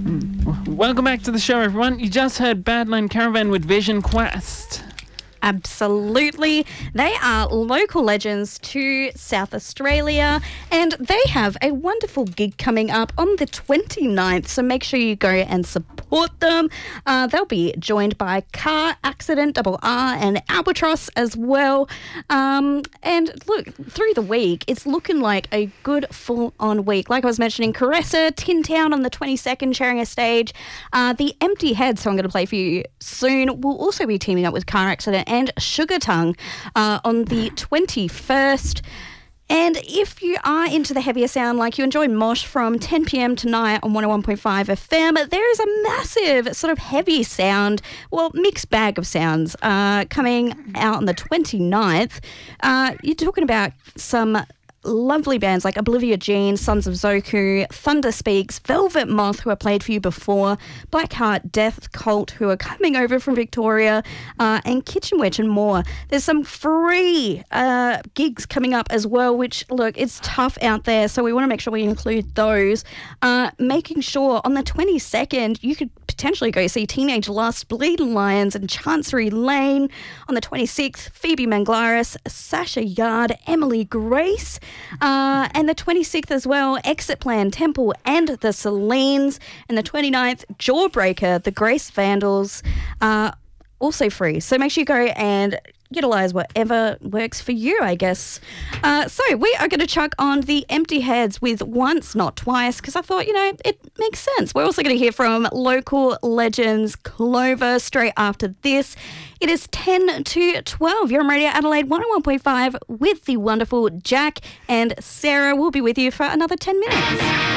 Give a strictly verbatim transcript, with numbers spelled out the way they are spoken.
Welcome back to the show, everyone. You just heard Badland Caravan with Vision Quest. Absolutely. They are local legends to South Australia, and they have a wonderful gig coming up on the twenty-ninth, so make sure you go and support them. Uh, they'll be joined by Car Accident, Double R, and Albatross as well. Um, and look, through the week, it's looking like a good full-on week. Like I was mentioning, Caressa, Tin Town on the twenty-second sharing a stage. Uh, the Empty Heads, who I'm going to play for you soon, will also be teaming up with Car Accident and Sugar Tongue uh, on the twenty-first. And if you are into the heavier sound, like you enjoy Mosh from ten p.m. tonight on one oh one point five F M, there is a massive sort of heavy sound, well, mixed bag of sounds uh, coming out on the twenty-ninth. Uh, you're talking about some lovely bands like Oblivia Jean, Sons of Zoku, Thunder Speaks, Velvet Moth, who I played for you before, Blackheart Death Cult, who are coming over from Victoria, uh, and Kitchen Witch and more. There's some free uh, gigs coming up as well, which, look, it's tough out there, so we want to make sure we include those. Uh, making sure on the twenty-second, you could potentially go see Teenage Lust, Bleeding Lions and Chancery Lane. On the twenty-sixth, Phoebe Manglaris, Sasha Yard, Emily Grace. Uh, and the twenty-sixth as well, Exit Plan, Temple and the Celines. And the twenty-ninth, Jawbreaker, the Grace Vandals, uh, also free. So make sure you go and utilise whatever works for you, I guess. Uh, so we are going to chuck on the Empty Heads with Once Not Twice, because I thought, you know, it makes sense. We're also going to hear from local legends Clover straight after this. It is ten to twelve. You're on Radio Adelaide one oh one point five with the wonderful Jack and Sarah. We'll be with you for another ten minutes.